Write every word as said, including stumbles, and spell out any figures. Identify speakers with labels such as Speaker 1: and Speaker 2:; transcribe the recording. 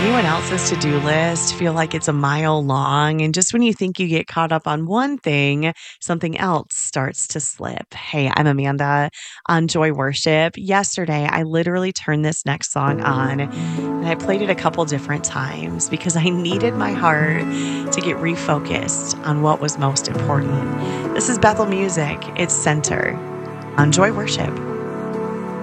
Speaker 1: Anyone else's to-do list feel like it's a mile long, and just when you think you get caught up on one thing, something else starts to slip. Hey, I'm Amanda on Joy Worship. Yesterday, I literally turned this next song on and I played it a couple different times because I needed my heart to get refocused on what was most important. This is Bethel Music. It's Center on Joy Worship.